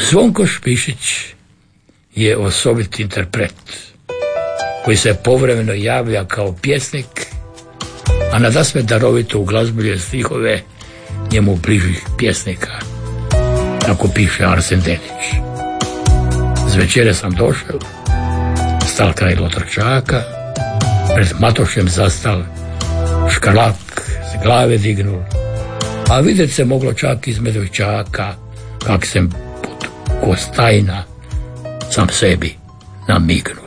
Zvonko Špišić je osobit interpret koji se povremeno javlja kao pjesnik, a nadasve darovito uglazbljuje stihove njemu bližih pjesnika, tako piše Arsen Dedić. S večere sam došel, stal kraj Lotrčaka, pred Matošem zastal, škrlak s glave dignul, a vidjet se moglo čak iz Medvečaka, kak sem pod Kostajna sam sebi namignul.